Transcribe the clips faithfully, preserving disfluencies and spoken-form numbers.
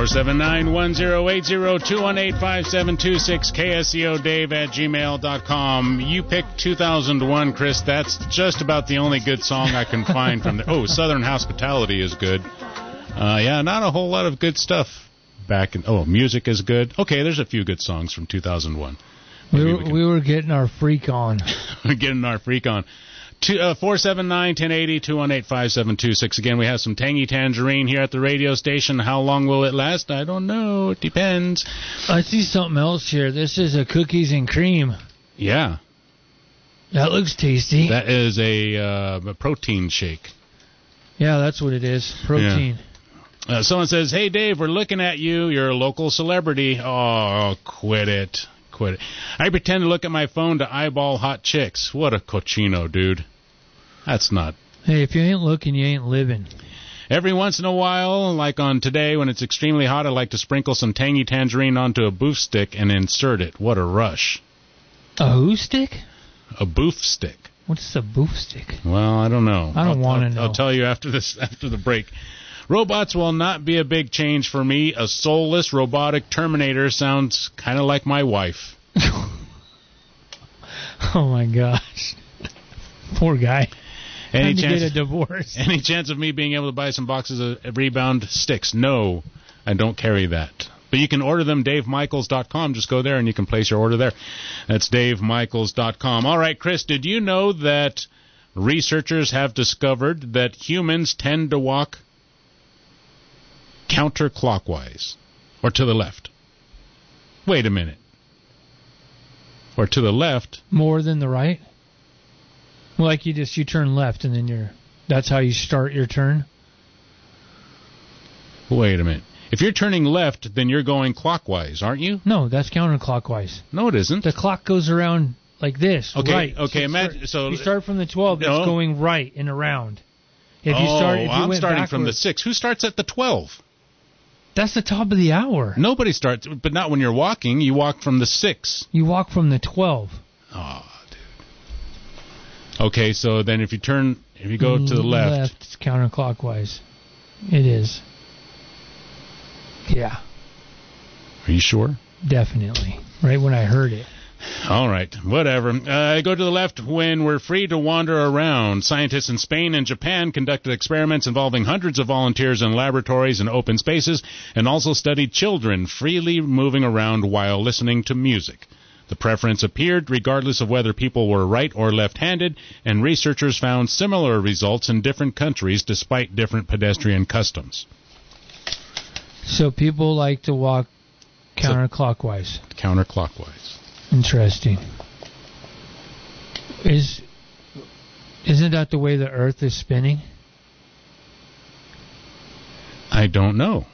four seven nine, one zero eight zero, two one eight, five seven two six, K S E O Dave at gmail dot com. You picked two thousand one, Chris. That's just about the only good song I can find from there. Oh, Southern Hospitality is good. Uh, yeah, not a whole lot of good stuff back in... Oh, Music is good. Okay, there's a few good songs from two thousand one. We were, we, we were getting our freak on. We're getting our freak on. Two, uh, four seven nine, one oh eight oh, two one eight, five seven two six. Again, we have some Tangy Tangerine here at the radio station. How long will it last? I don't know. It depends. I see something else here. This is a cookies and cream. Yeah. That looks tasty. That is a, uh, a protein shake. Yeah, that's what it is. Protein. Yeah. Uh, someone says, hey, Dave, we're looking at you. You're a local celebrity. Oh, quit it. Quit it. I pretend to look at my phone to eyeball hot chicks. What a cochino, dude. That's not... Hey, if you ain't looking, you ain't living. Every once in a while, like on today when it's extremely hot, I like to sprinkle some Tangy Tangerine onto a boof stick and insert it. What a rush. A who stick? A boof stick. What's a boof stick? Well, I don't know. I don't want to know. I'll tell you after this, after the break. Robots will not be a big change for me. A soulless robotic Terminator sounds kind of like my wife. Oh, my gosh. Poor guy. Any Trying chance, to get a divorce. Any chance of me being able to buy some boxes of Rebound sticks? No, I don't carry that. But you can order them, dave michaels dot com. Just go there and you can place your order there. That's dave michaels dot com. All right, Chris, did you know that researchers have discovered that humans tend to walk counterclockwise? Or to the left? Wait a minute. Or to the left? More than the right? Like you just, you turn left and then you're, that's how you start your turn? Wait a minute. If you're turning left, then you're going clockwise, aren't you? No, that's counterclockwise. No, it isn't. The clock goes around like this, okay, right. Okay, so imagine... Start, so you start from the twelve, it's no. going right and around. If oh, you start, if you I'm went starting backwards, from the six. Who starts at the twelve? That's the top of the hour. Nobody starts, but not when you're walking. You walk from the six. You walk from the twelve. Oh, dude. Okay, so then if you turn, if you go to the left. Left, it's counterclockwise. It is. Yeah. Are you sure? Definitely. Right when I heard it. All right, whatever. Uh, go to the left when we're free to wander around. Scientists in Spain and Japan conducted experiments involving hundreds of volunteers in laboratories and open spaces, and also studied children freely moving around while listening to music. The preference appeared regardless of whether people were right or left-handed, and researchers found similar results in different countries despite different pedestrian customs. So people like to walk counterclockwise. So, counterclockwise. Interesting. Is isn't that the way the Earth is spinning? I don't know.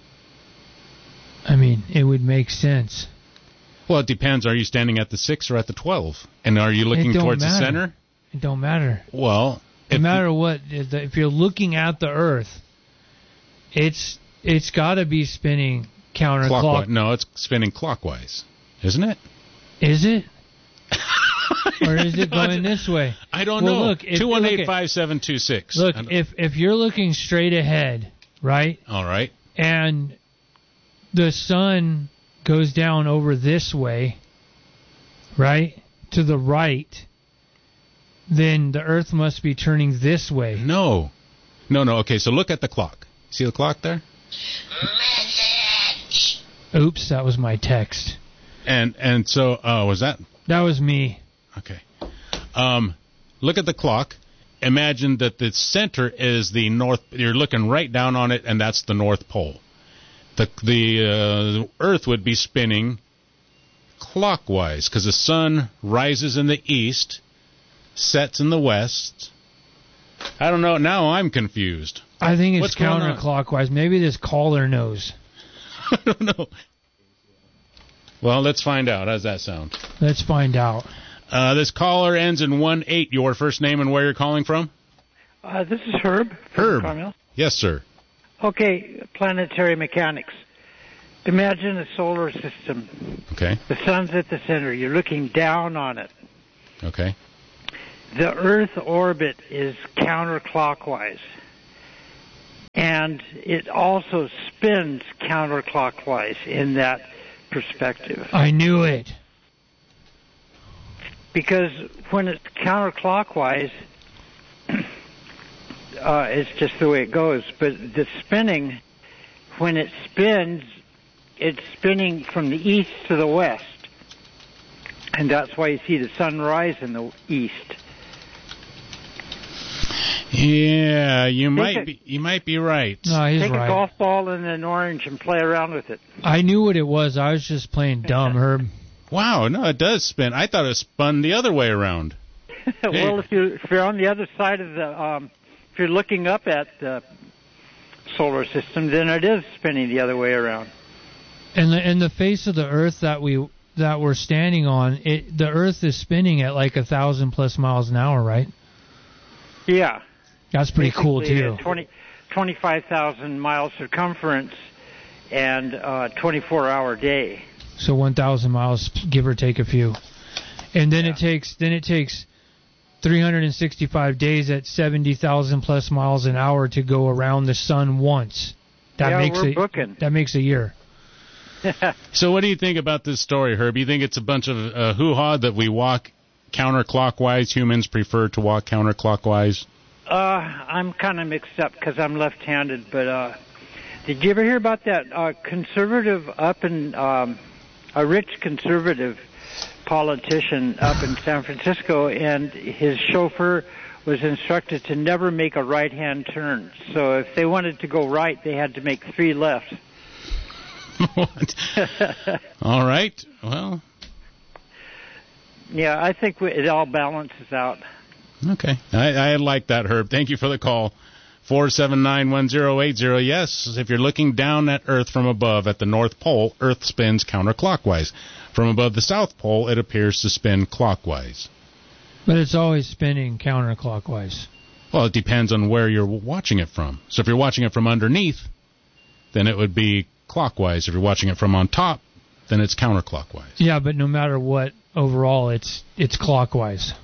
I mean, it would make sense. Well, it depends. Are you standing at the six or at the twelve? And are you looking towards matter. the center? It don't matter. Well, no matter what, if you're looking at the Earth, it's it's got to be spinning counterclockwise. No, it's spinning clockwise, isn't it? Is it? Or is it going this way? I don't well, know. Look, two one eight, five seven two six. Look, if if you're looking straight ahead, right? All right. And the sun goes down over this way, right? To the right, then the Earth must be turning this way. No. No, no. Okay, so look at the clock. See the clock there? Oops, that was my text. And and so, uh, was that? That was me. Okay. Um, look at the clock. Imagine that the center is the north. You're looking right down on it, and that's the North Pole. The the uh, Earth would be spinning clockwise because the sun rises in the east, sets in the west. I don't know. Now I'm confused. I think it's What's counterclockwise. Maybe this caller knows. I don't know. Well, let's find out. How's that sound? Let's find out. Uh, this caller ends in one eight. Your first name and where you're calling from? Uh, this is Herb. Herb. Carmel. Yes, sir. Okay, planetary mechanics. Imagine a solar system. Okay. The sun's at the center. You're looking down on it. Okay. The Earth orbit is counterclockwise. and it also spins counterclockwise in that perspective. I knew it. Because when it's counterclockwise, uh, it's just the way it goes. But the spinning, when it spins, it's spinning from the east to the west. And that's why you see the sun rise in the east. Yeah, you Take might a, be you might be right. No, he's Take right. a golf ball and an orange and play around with it. I knew what it was. I was just playing dumb, Herb. Wow, no, it does spin. I thought it spun the other way around. Well, if you if you're on the other side of the, um, if you're looking up at the solar system, then it is spinning the other way around. And the and the face of the Earth that we that we're standing on, it the Earth is spinning at like a thousand plus miles an hour, right? Yeah. That's pretty cool too. twenty, twenty-five thousand miles circumference and uh, twenty-four hour day. So one thousand miles, give or take a few, and then Yeah. it takes then it takes three hundred sixty-five days at seventy thousand plus miles an hour to go around the sun once. That Yeah, makes we're a, booking. That makes a year. So what do you think about this story, Herb? You think it's a bunch of uh, hoo-ha that we walk counterclockwise? Humans prefer to walk counterclockwise? Uh, I'm kind of mixed up because I'm left-handed, but uh, did you ever hear about that uh, conservative up in, um, a rich conservative politician up in San Francisco, and his chauffeur was instructed to never make a right-hand turn. So if they wanted to go right, they had to make three left. What? All right. Well. Yeah, I think we, it all balances out. Okay. I, I like that, Herb. Thank you for the call. four seven nine, one zero eight zero. Yes, if you're looking down at Earth from above at the North Pole, Earth spins counterclockwise. From above the South Pole, it appears to spin clockwise. But it's always spinning counterclockwise. Well, it depends on where you're watching it from. So if you're watching it from underneath, then it would be clockwise. If you're watching it from on top, then it's counterclockwise. Yeah, but no matter what, overall, it's it's clockwise.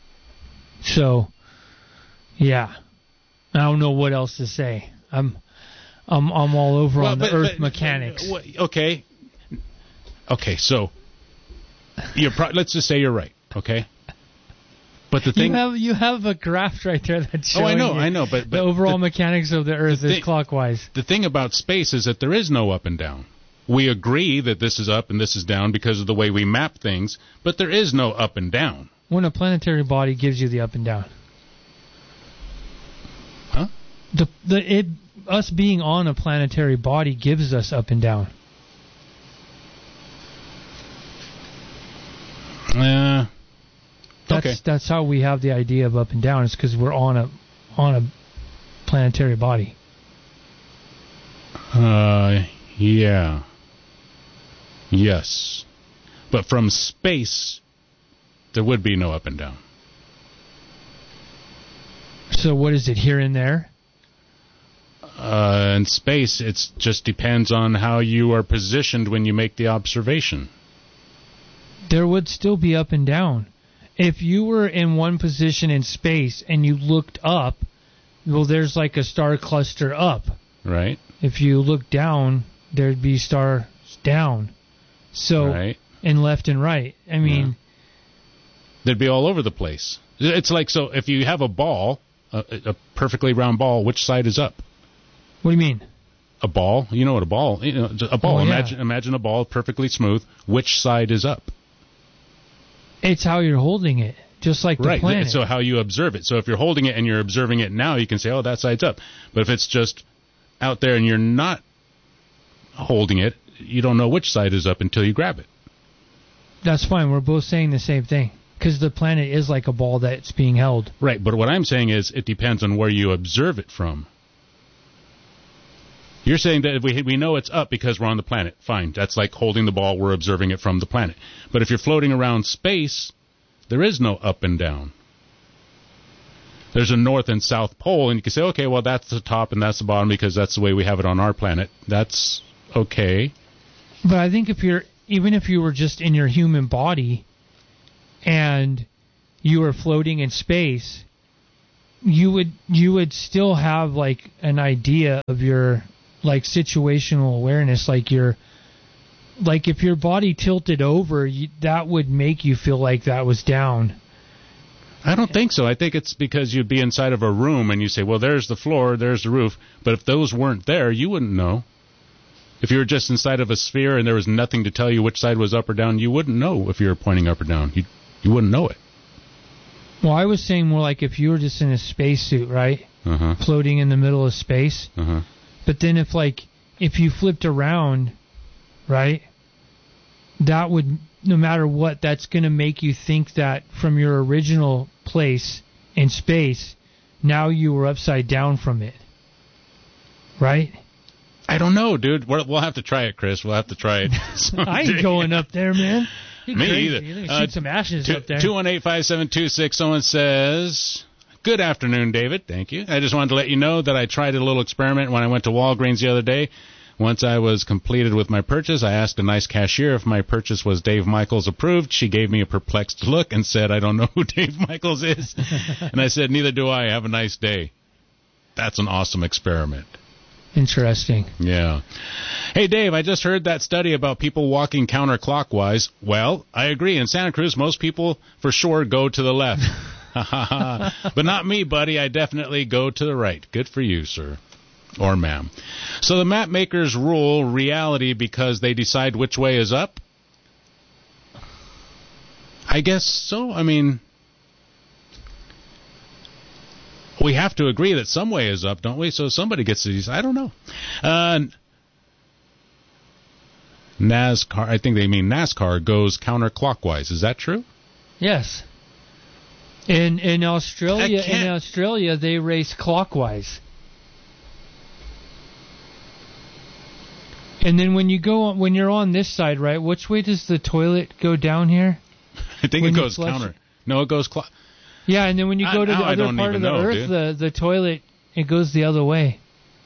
So, yeah, I don't know what else to say. I'm I'm I'm all over Well, on but, the Earth but, mechanics. uh, Okay. Okay, so you're pro- let's just say you're right. Okay. But the thing you have you have a graph right there that's showing Oh, I know, you I know, but, but the overall the, mechanics of the Earth the is thing, clockwise. The thing about space is that there is no up and down. We agree that this is up and this is down because of the way we map things, but there is no up and down. When a planetary body gives you the up and down. Huh? The the it us being on a planetary body gives us up and down. Uh, That's okay. that's how we have the idea of up and down. It's because we're on a on a planetary body. Uh, yeah. Yes. But from space, there would be no up and down. So what is it, here and there? Uh, in space, it just depends on how you are positioned when you make the observation. There would still be up and down. If you were in one position in space and you looked up, well, there's like a star cluster up. Right. If you look down, there'd be stars down. So, right. and left and right. I mean, yeah. They'd be all over the place. It's like, so if you have a ball, a, a perfectly round ball, which side is up? What do you mean? A ball. You know what a ball? You know, a ball. Oh, yeah. Imagine, imagine a ball perfectly smooth. Which side is up? It's how you're holding it, just like the right. planet. So how you observe it. So if you're holding it and you're observing it now, you can say, oh, that side's up. But if it's just out there and you're not holding it, you don't know which side is up until you grab it. That's fine. We're both saying the same thing. Because the planet is like a ball that's being held. Right, but what I'm saying is it depends on where you observe it from. You're saying that we we know it's up because we're on the planet. Fine, that's like holding the ball, we're observing it from the planet. But if you're floating around space, there is no up and down. There's a north and south pole, and you can say, okay, well, that's the top and that's the bottom because that's the way we have it on our planet. That's okay. But I think if you're, even if you were just in your human body and you were floating in space, you would you would still have like an idea of your like situational awareness, like your like if your body tilted over, you, that would make you feel like that was down. I don't think so. I think it's because you'd be inside of a room and you say, well, there's the floor, there's the roof. But if those weren't there, you wouldn't know. If you were just inside of a sphere and there was nothing to tell you which side was up or down, you wouldn't know if you were pointing up or down. You you wouldn't know it. Well, I was saying more like if you were just in a spacesuit, right? Uh-huh. Floating in the middle of space. Uh-huh. But then if like if you flipped around, right? That would, no matter what, that's going to make you think that from your original place in space, now you were upside down from it. Right? I don't know, dude. We'll, we'll have to try it, Chris. We'll have to try it. I ain't going up there, man. You're Me crazy. either. You're going to Uh, shoot some ashes two, up there. two one eight, five seven two six. Someone says, good afternoon, David. Thank you. I just wanted to let you know that I tried a little experiment when I went to Walgreens the other day. Once I was completed with my purchase, I asked a nice cashier if my purchase was Dave Michaels approved. She gave me a perplexed look and said, I don't know who Dave Michaels is. And I said, neither do I. Have a nice day. That's an awesome experiment. Interesting. Yeah. Hey, Dave, I just heard that study about people walking counterclockwise. Well, I agree. In Santa Cruz, most people for sure go to the left. But not me, buddy. I definitely go to the right. Good for you, sir. Or ma'am. So the map makers rule reality because they decide which way is up? I guess so. I mean, we have to agree that some way is up, don't we? So somebody gets to decide. I don't know. Uh, NASCAR, I think they mean NASCAR goes counterclockwise. Is that true? Yes. In in Australia, in Australia, they race clockwise. And then when you go on, when you're on this side, right? Which way does the toilet go down here? I think when it goes counter. No, it goes clock. Yeah, and then when you go I, to the other part of the know, earth, dude. the the toilet it goes the other way.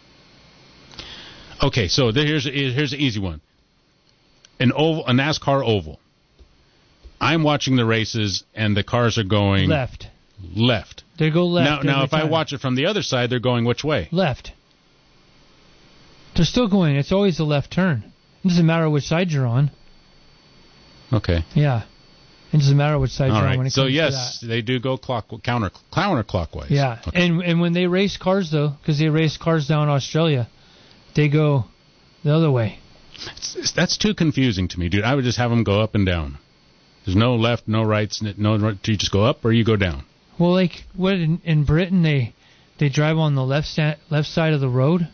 Okay, so there, here's here's an easy one. An oval, a NASCAR oval. I'm watching the races, and the cars are going Left. Left. They go left. Now, now, every if time. I watch it from the other side, they're going which way? Left. They're still going. It's always a left turn. It doesn't matter which side you're on. Okay. Yeah. It doesn't matter which side All you're right. on when it so comes yes, to that. they do go clock counter counterclockwise. Yeah. Okay. And and when they race cars though, because they race cars down in Australia, they go the other way. It's, it's, that's too confusing to me, dude. I would just have them go up and down. There's no left, no rights, no right. You just go up or you go down. Well, like what in, in Britain they they drive on the left sta- left side of the road.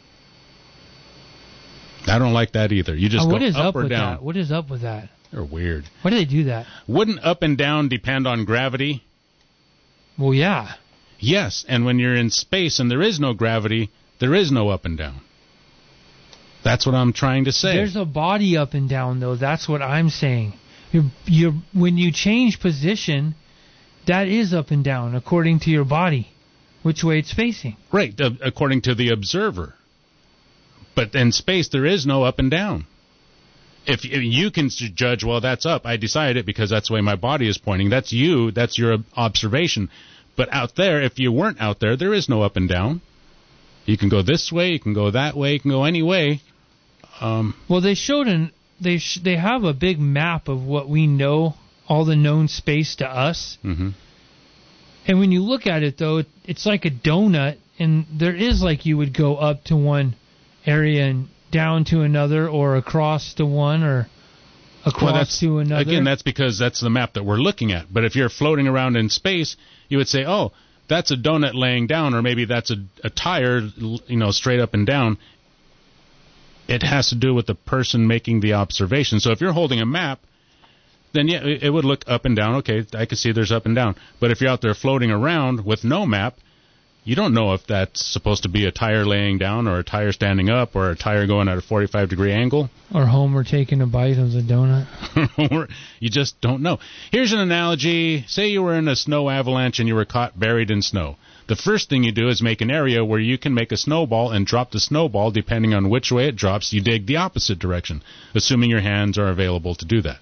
I don't like that either. You just oh, go what is up, up or with down. that? What is up with that? They're weird. Why do they do that? Wouldn't up and down depend on gravity? Well, yeah. Yes, and when you're in space and there is no gravity, there is no up and down. That's what I'm trying to say. There's a body up and down though. That's what I'm saying. You're, you're, when you change position, that is up and down according to your body, which way it's facing. Right, uh, according to the observer. But in space, there is no up and down. If, if you can judge, well, that's up. I decided it because that's the way my body is pointing. That's you. That's your observation. But out there, if you weren't out there, there is no up and down. You can go this way. You can go that way. You can go any way. Um, well, they showed an they sh- they have a big map of what we know, all the known space to us. Mm-hmm. And when you look at it, though, it's like a donut, and there is like you would go up to one area and down to another, or across to one, or across well, that's, to another. Again, that's because that's the map that we're looking at. But if you're floating around in space, you would say, oh, that's a donut laying down, or maybe that's a, a tire, you know, straight up and down. It has to do with the person making the observation. So if you're holding a map, then yeah, it would look up and down. Okay, I can see there's up and down. But if you're out there floating around with no map, you don't know if that's supposed to be a tire laying down or a tire standing up or a tire going at a forty-five degree angle. Or Homer taking a bite of the donut. You just don't know. Here's an analogy. Say you were in a snow avalanche and you were caught buried in snow. The first thing you do is make an area where you can make a snowball and drop the snowball. Depending on which way it drops, you dig the opposite direction, assuming your hands are available to do that.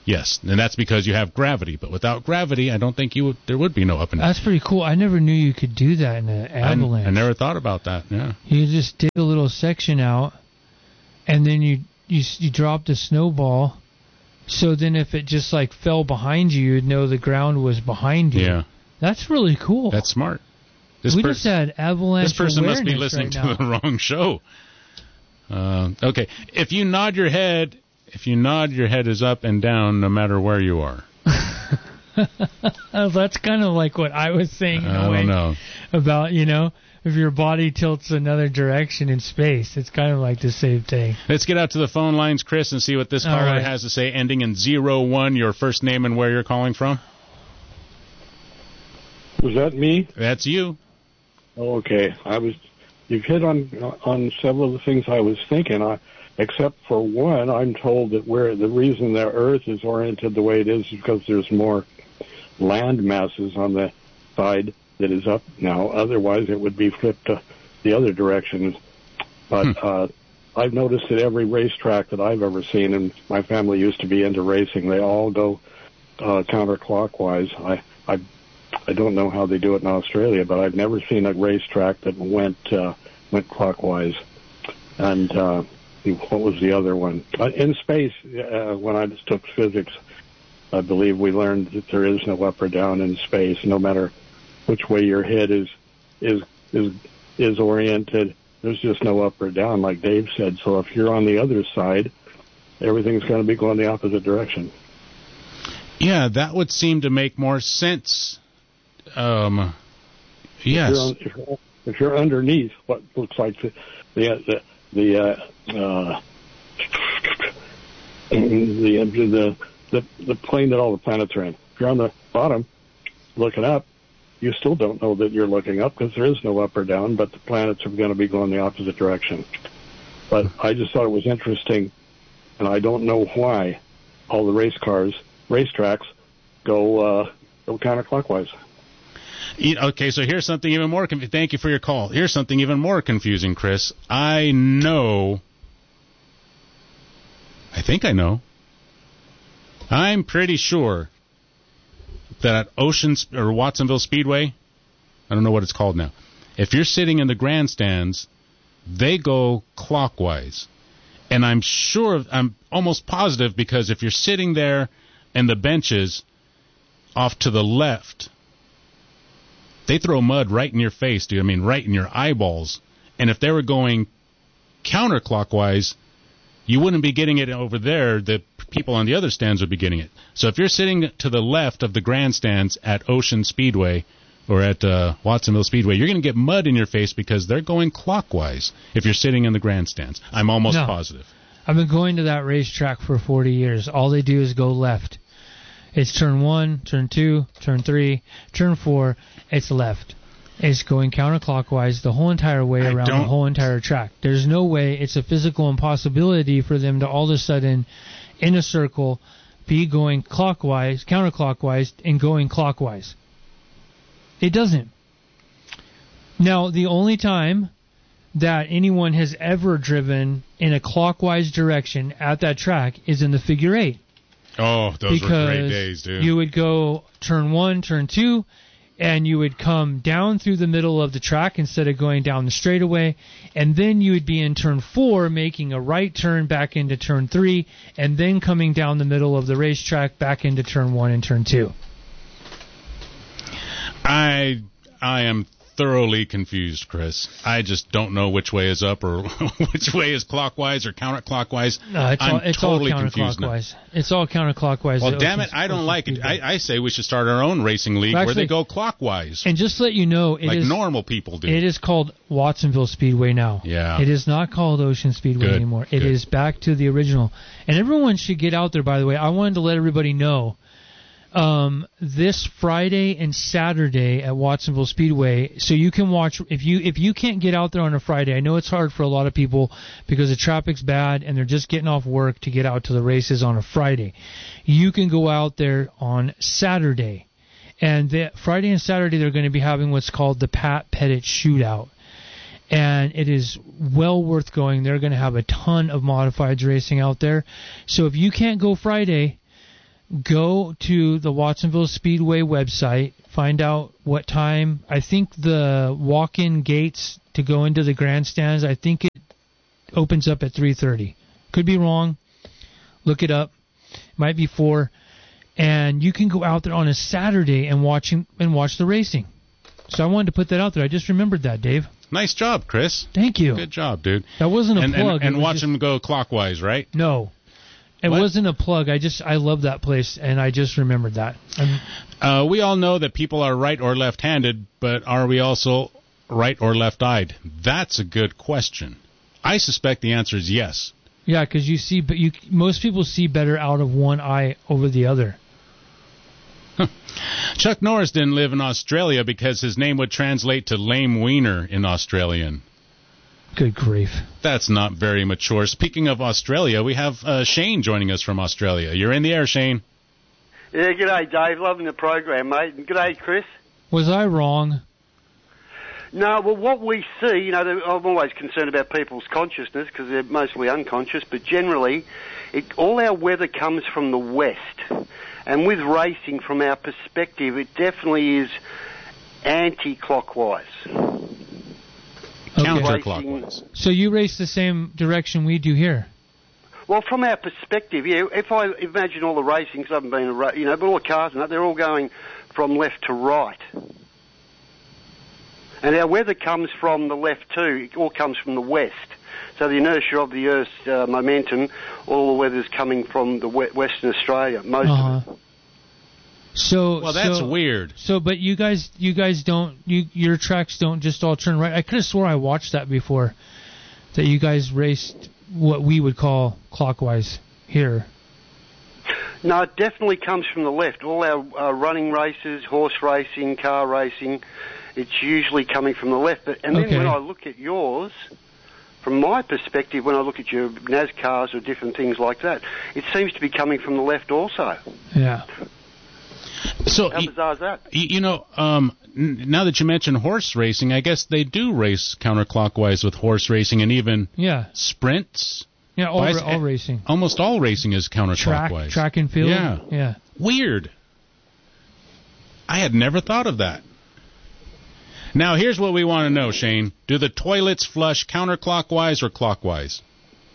Yes, and that's because you have gravity. But without gravity, I don't think you would, there would be no up and down. That's pretty cool. I never knew you could do that in an avalanche. I, I never thought about that. Yeah. You just dig a little section out, and then you you you drop the snowball. So then, if it just like fell behind you, you'd know the ground was behind you. Yeah. That's really cool. That's smart. This we pers- just had avalanche This person must be awareness listening right to now. the wrong show. Uh, okay, if you nod your head, if you nod your head is up and down, no matter where you are. That's kind of like what I was saying in I a way don't know. about, you know, if your body tilts another direction in space, it's kind of like the same thing. Let's get out to the phone lines, Chris, and see what this All caller right. has to say, ending in zero one. Your first name and where you're calling from. Was that me? That's you. Oh, okay. I was. You've hit on on several of the things I was thinking. I, except for one, I'm told that where the reason the Earth is oriented the way it is is because there's more land masses on the side that is up now. Otherwise, it would be flipped to the other direction. But Hmm. uh, I've noticed that every racetrack that I've ever seen, and my family used to be into racing, they all go uh, counterclockwise. I I I don't know how they do it in Australia, but I've never seen a racetrack that went uh, went clockwise. And uh, what was the other one? Uh, in space, uh, when I just took physics, I believe we learned that there is no up or down in space, no matter which way your head is is is is oriented. There's just no up or down, like Dave said. So if you're on the other side, everything's going to be going the opposite direction. Yeah, that would seem to make more sense. Um, yes. If you're, on, if, you're, if you're underneath what looks like the the the the, uh, uh, the, the the the plane that all the planets are in, if you're on the bottom looking up, you still don't know that you're looking up because there is no up or down, but the planets are going to be going the opposite direction. But I just thought it was interesting, and I don't know why all the race cars, racetracks, go uh, go counterclockwise. Okay, so here's something even more confusing. Thank you for your call. Here's something even more confusing, Chris. I know. I think I know. I'm pretty sure that at Ocean or Watsonville Speedway, I don't know what it's called now. If you're sitting in the grandstands, they go clockwise. And I'm sure, I'm almost positive, because if you're sitting there and the benches off to the left, they throw mud right in your face, dude. I mean, right in your eyeballs. And if they were going counterclockwise, you wouldn't be getting it over there. The people on the other stands would be getting it. So if you're sitting to the left of the grandstands at Ocean Speedway or at uh, Watsonville Speedway, you're going to get mud in your face because they're going clockwise if you're sitting in the grandstands. I'm almost No. positive. I've been going to that racetrack for forty years. All they do is go left. It's turn one, turn two, turn three, turn four. It's left. It's going counterclockwise the whole entire way I around the don't- whole entire track. There's no way. It's a physical impossibility for them to all of a sudden, in a circle, be going clockwise, counterclockwise, and going clockwise. It doesn't. Now, the only time that anyone has ever driven in a clockwise direction at that track is in the figure eight. Oh, those because were great days, dude. you would go turn one, turn two, and you would come down through the middle of the track instead of going down the straightaway, and then you would be in turn four, making a right turn back into turn three, and then coming down the middle of the racetrack back into turn one and turn two. I I am thoroughly confused, Chris. I just don't know which way is up or which way is clockwise or counterclockwise. No, it's I'm all, it's totally all confused now. counterclockwise. It's all counterclockwise. Well, at damn it, Ocean- I don't Ocean like it. Speedway. I, I say we should start our own racing league Well, where they actually- go clockwise, And just to let you know, it like is normal people do. it is called Watsonville Speedway now. Yeah. It is not called Ocean Speedway Good, anymore. It good. is back to the original. And everyone should get out there, by the way. I wanted to let everybody know um, this Friday and Saturday at Watsonville Speedway, so you can watch. If you if you can't get out there on a Friday, I know it's hard for a lot of people because the traffic's bad and they're just getting off work to get out to the races on a Friday. You can go out there on Saturday. And the, Friday and Saturday, they're going to be having what's called the Pat Pettit Shootout. And it is well worth going. They're going to have a ton of modifieds racing out there. So if you can't go Friday, go to the Watsonville Speedway website, find out what time. I think the walk-in gates to go into the grandstands, I think it opens up at three thirty. Could be wrong. Look it up. Might be four. And you can go out there on a Saturday and watch him, and watch the racing. So I wanted to put that out there. I just remembered that, Dave. Nice job, Chris. Thank you. Good job, dude. That wasn't a and, plug. And, and watch just, them go clockwise, right? No. It What? wasn't a plug. I just I love that place, and I just remembered that. Uh, we all know that people are right or left-handed, but are we also right or left-eyed? That's a good question. I suspect the answer is yes. Yeah, because you see, but you most people see better out of one eye over the other. Chuck Norris didn't live in Australia because his name would translate to lame wiener in Australian. Good grief. That's not very mature. Speaking of Australia, we have uh, Shane joining us from Australia. You're in the air, Shane. Yeah, g'day, Dave. Loving the program, mate. And g'day, Chris. Was I wrong? No, well, what we see, you know, I'm always concerned about people's consciousness because they're mostly unconscious, but generally, it, all our weather comes from the west. And with racing, from our perspective, it definitely is anti-clockwise. Okay. Counterclockwise. So you race the same direction we do here? Well, from our perspective, yeah, if I imagine all the racing, because I haven't been a ra- you know, but all the cars and that, they're all going from left to right. And our weather comes from the left too. It all comes from the west. So the inertia of the Earth's uh, momentum, all the weather's coming from the we- Western Australia, most uh-huh. of it. So well, that's so, weird. So, but you guys, you guys don't, you your tracks don't just all turn right. I could have swore I watched that before, that you guys raced what we would call clockwise here. No, it definitely comes from the left. All our uh, running races, horse racing, car racing, it's usually coming from the left. But, and then Okay. when I look at yours, from my perspective, when I look at your NASCARs or different things like that, it seems to be coming from the left also. Yeah. So, How bizarre is that? You, you know, um, n- now that you mention horse racing, I guess they do race counterclockwise with horse racing and even Yeah. sprints. Yeah, all, Bicy- all racing. Almost all racing is Track, counterclockwise. track and field. Yeah. Yeah. Weird. I had never thought of that. Now, here's what we want to know, Shane. Do the toilets flush counterclockwise or clockwise?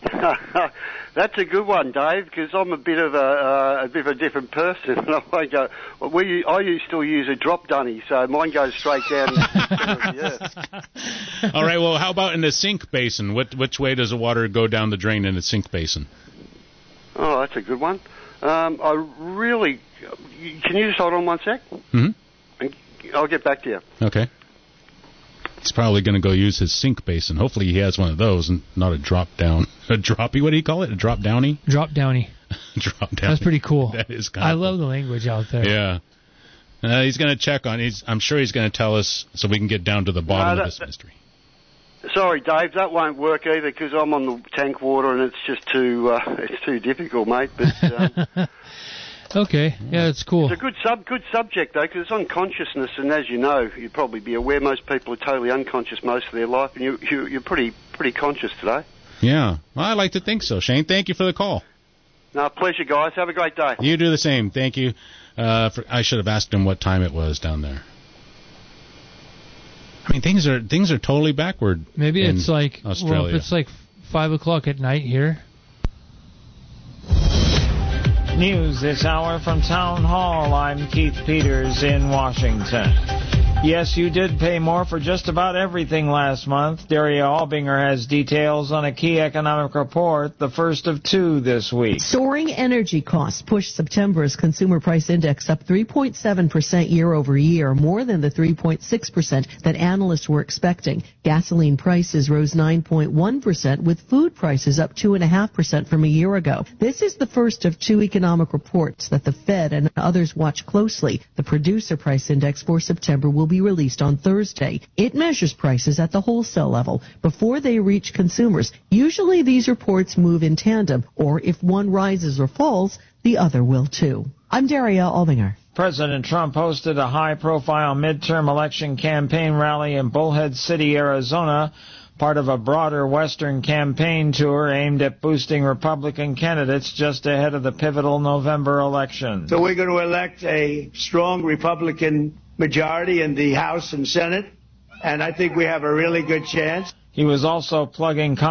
That's a good one, Dave, because I'm a bit of a, uh, a bit of a different person. I go, well, we, I used still use a drop dunny, so mine goes straight down the earth. All right, well, how about in the sink basin? What, which way does the water go down the drain in the sink basin? Oh, that's a good one. Um, I really... Can you just hold on one sec? Mm-hmm. And I'll get back to you. Okay. He's probably going to go use his sink basin. Hopefully he has one of those and not a drop down. A droppy, what do you call it? A drop downy? Drop downy. Drop downy. That's pretty cool. That is kind I of love cool. the language out there. Yeah. Uh, he's going to check on he's I'm sure he's going to tell us so we can get down to the bottom No, that, of this that, mystery. Sorry, Dave, that won't work either because I'm on the tank water and it's just too uh, it's too difficult, mate. But um, Okay, yeah, it's cool. it's a good sub good subject though because it's on consciousness, and as you know, you'd probably be aware most people are totally unconscious most of their life, and you, you you're pretty pretty conscious today. Yeah. Well, I like to think so. Shane, thank you for the call. No, pleasure, guys. Have a great day. You do the same. Thank you. Uh, for, I should have asked him what time it was down there. I mean, things are things are totally backward. Maybe in it's like Australia. well, if it's like five o'clock at night here. News this hour from Town Hall. I'm Keith Peters in Washington. Yes, you did pay more for just about everything last month. Daria Albinger has details on a key economic report, the first of two this week. Soaring energy costs pushed September's consumer price index up three point seven percent year over year, more than the three point six percent that analysts were expecting. Gasoline prices rose nine point one percent, with food prices up two point five percent from a year ago. This is the first of two economic reports that the Fed and others watch closely. The producer price index for September will be released on Thursday. It measures prices at the wholesale level before they reach consumers. Usually these reports move in tandem, or if one rises or falls, the other will too. I'm Daria Albinger. President Trump hosted a high-profile midterm election campaign rally in Bullhead City, Arizona. part of a broader Western campaign tour aimed at boosting Republican candidates just ahead of the pivotal November election. So we're going to elect a strong Republican majority in the House and Senate, and I think we have a really good chance. He was also plugging